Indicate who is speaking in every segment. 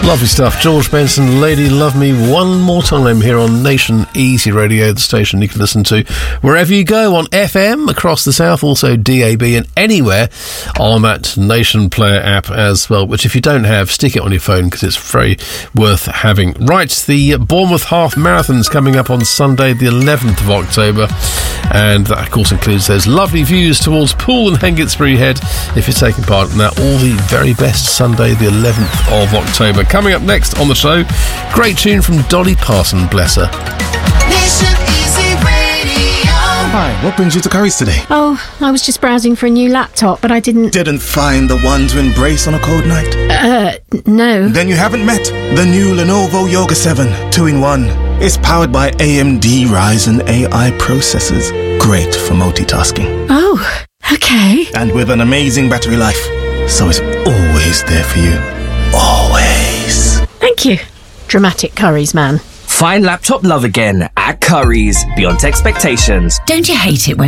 Speaker 1: Lovely stuff. George Benson, Lady Love Me One More Time here on Nation Easy Radio, the station you can listen to wherever you go on FM across the south, also DAB and anywhere on that Nation Player app as well, which if you don't have, stick it on your phone because it's very worth having. Right, the Bournemouth Half Marathon's coming up on Sunday the 11th of October, and that of course includes those lovely views towards Poole and Hengistbury Head if you're taking part in that. All the very best Sunday the 11th of October. Coming up next on the show, great tune from Dolly Parton, bless her.
Speaker 2: Nation Easy Radio.
Speaker 3: Hi, what brings you to Curry's today?
Speaker 4: Oh, I was just browsing for a new laptop, but I didn't
Speaker 3: find the one to embrace on a cold night?
Speaker 4: No.
Speaker 3: Then you haven't met the new Lenovo Yoga 7 2-in-1. It's powered by AMD Ryzen AI processors. Great for multitasking.
Speaker 4: Oh, okay.
Speaker 3: And with an amazing battery life, so it's always there for you. Always.
Speaker 4: Thank you, dramatic Curry's man.
Speaker 5: Find laptop love again at Curry's, beyond expectations.
Speaker 6: Don't you hate it when...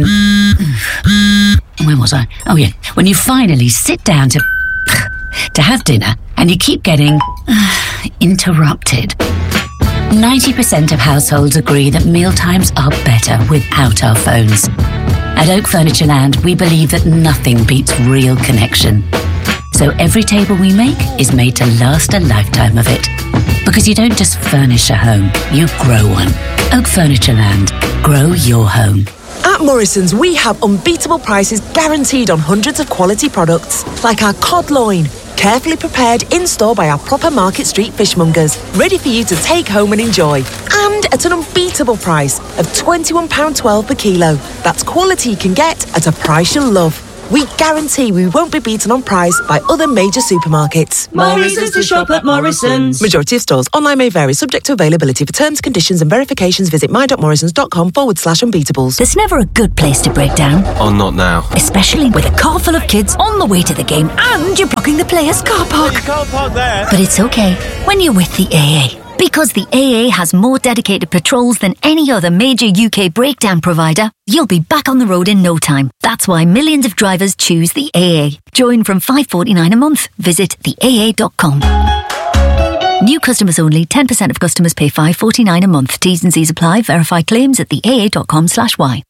Speaker 6: Where was I? Oh, yeah. When you finally sit down to have dinner and you keep getting interrupted. 90% of households agree that mealtimes are better without our phones. At Oak Furnitureland, we believe that nothing beats real connection. So every table we make is made to last a lifetime of it. Because you don't just furnish a home, you grow one. Oak Furnitureland. Grow your home.
Speaker 7: At Morrison's, we have unbeatable prices guaranteed on hundreds of quality products, like our cod loin, carefully prepared in-store by our proper Market Street fishmongers, ready for you to take home and enjoy. And at an unbeatable price of £21.12 per kilo. That's quality you can get at a price you'll love. We guarantee we won't be beaten on price by other major supermarkets.
Speaker 2: More reasons to shop at Morrison's.
Speaker 7: Majority of stores. Online may vary, subject to availability. For terms, conditions and verifications, visit my.morrisons.com/unbeatables.
Speaker 6: There's never a good place to break down.
Speaker 8: Oh, not now.
Speaker 6: Especially with a car full of kids on the way to the game and you're blocking the players' car park.
Speaker 8: You can't park there.
Speaker 6: But it's okay when you're with the AA. Because the AA has more dedicated patrols than any other major UK breakdown provider, you'll be back on the road in no time. That's why millions of drivers choose the AA. Join from $5.49 a month. Visit theaa.com. New customers only. 10% of customers pay $5.49 a month. T's and C's apply. Verify claims at theaa.com/y.